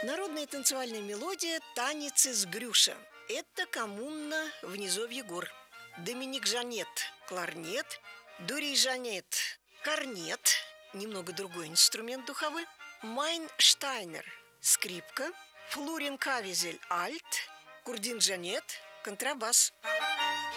Народная танцевальная мелодия «Танец из Грюша». Это коммуна в низовье гор. Доминик Жанет – кларнет, Дурий Жанет – корнет, немного другой инструмент духовой, Майн Штайнер – скрипка, Флурин Кавизель – альт, Курдин Жанет – контрабас.